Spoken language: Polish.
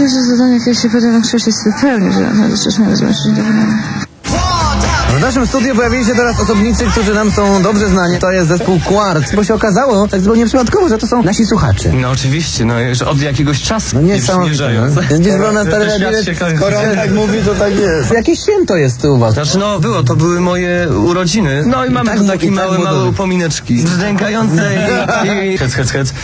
nasze zadanie, jakie się potem większości spełni, że nie zobaczyć do W naszym studiu pojawili się teraz osobnicy, którzy nam są dobrze znani. To jest zespół Quartz, bo się okazało, tak zupełnie przypadkowo, że to są nasi słuchacze. No oczywiście, no już od jakiegoś czasu No niesamowite. Gdzieś był na stary Skoro on tak mówi, to tak jest. Jakieś święto jest u was. Znaczy no to były moje urodziny. No i mamy tu takie małe upomineczki. Zdękające i hec.